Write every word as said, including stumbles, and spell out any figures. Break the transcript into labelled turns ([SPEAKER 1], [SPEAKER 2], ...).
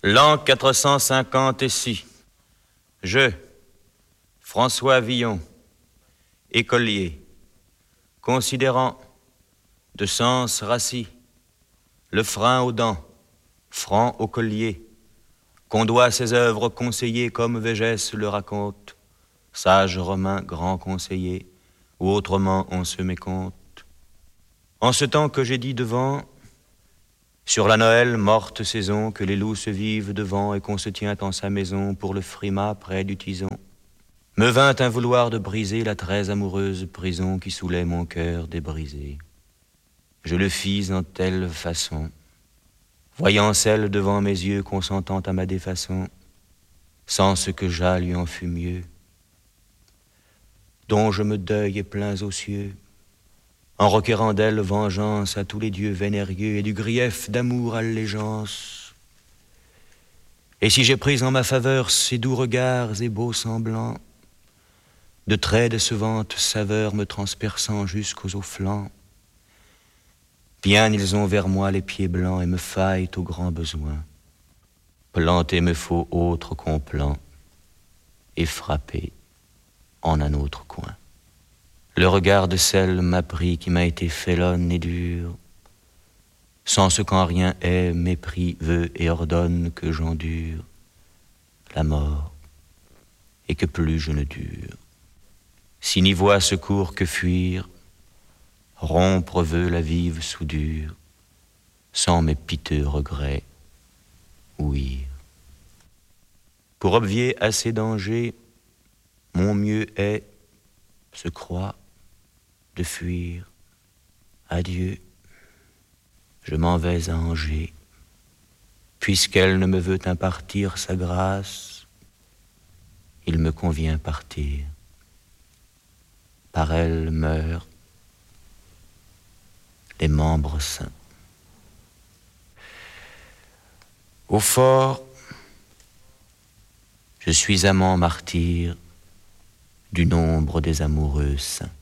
[SPEAKER 1] L'an quatre cent cinquante-six. Je, François Villon, écolier, considérant de sens rassis, le frein aux dents, franc au collier, qu'on doit ses œuvres conseiller comme Végès le raconte, sage romain grand conseiller, ou autrement on se mécompte. En ce temps que j'ai dit devant, sur la Noël morte saison, que les loups se vivent devant et qu'on se tient en sa maison pour le frimas près du tison, me vint un vouloir de briser la très amoureuse prison qui saoulait mon cœur débrisé. Je le fis en telle façon, voyant celle devant mes yeux consentant à ma défaçon, sans ce que j'à lui en fût mieux, dont je me deuille et plains aux cieux, en requérant d'elle vengeance à tous les dieux vénérieux et du grief d'amour allégeance. Et si j'ai pris en ma faveur ces doux regards et beaux semblants, de traits décevantes saveurs me transperçant jusqu'aux os flancs, bien ils ont vers moi les pieds blancs et me faillent au grand besoin. Planter me faut autre qu'on plan et frapper en un autre coin. Le regard de celle m'a pris qui m'a été félonne et dure, sans ce qu'en rien est, mépris veut et ordonne que j'endure la mort et que plus je ne dure. Si n'y voit secours que fuir, rompre veut la vive soudure, sans mes piteux regrets ouïr. Pour obvier à ces dangers, mon mieux est, se croit, de fuir. Adieu, je m'en vais à Angers, puisqu'elle ne me veut impartir sa grâce, il me convient partir. Par elle meurent les membres saints. Au fort, je suis amant martyr du nombre des amoureux saints.